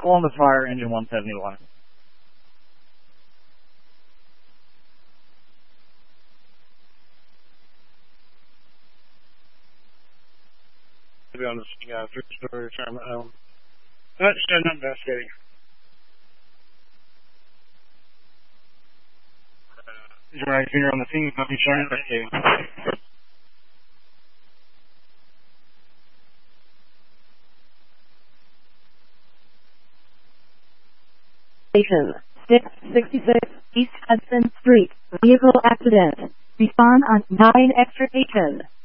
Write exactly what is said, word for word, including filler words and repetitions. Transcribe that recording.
Columbus Fire, engine one seventy-one. To be honest, yeah, three-story retirement home. That's not investigating. Is your right finger on the scene? Nothing showing. Thank you. Station six sixty-six East Hudson Street. Vehicle accident. Respond on nine extra eight ten.